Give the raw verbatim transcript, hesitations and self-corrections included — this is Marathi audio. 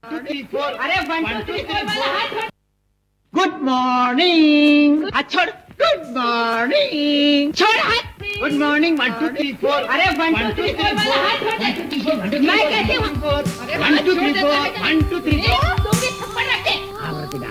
टू थ्री फोर अरे वन टू थ्री फोर मला हात जोड. गुड मॉर्निंग हात छोड. गुड मॉर्निंग छोड हात. Good morning one two three four अरे वन टू थ्री फोर मला हात जोड. मैं कैसे one two three four one two three four